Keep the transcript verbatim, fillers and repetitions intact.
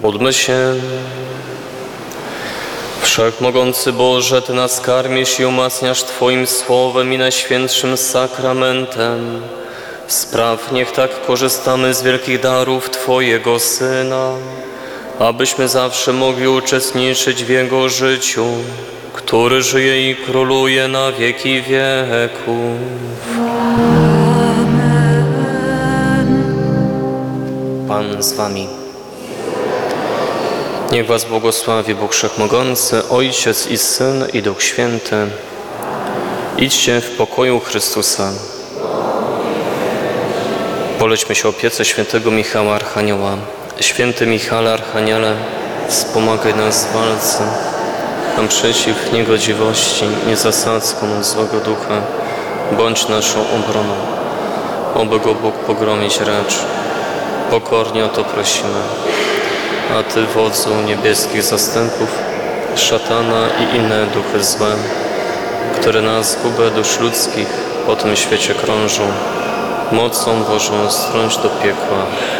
Módlmy się. Wszechmogący Boże, Ty nas karmisz i umacniasz Twoim Słowem i Najświętszym Sakramentem. Spraw, niech tak korzystamy z wielkich darów Twojego Syna, abyśmy zawsze mogli uczestniczyć w Jego życiu, który żyje i króluje na wieki wieków. Pan z Wami. Niech Was błogosławi Bóg Wszechmogący, Ojciec i Syn i Duch Święty. Idźcie w pokoju Chrystusa. Polećmy się opiece świętego Michała Archanioła. Święty Michale Archaniele, wspomagaj nas w walce, nam przeciw niegodziwości, niezasadzkom złego ducha, bądź naszą obroną. Oby go Bóg pogromić racz. Pokornie o to prosimy. A Ty, wodzu niebieskich zastępów, szatana i inne duchy złe, które na zgubę dusz ludzkich po tym świecie krążą, mocą Bożą strąć do piekła.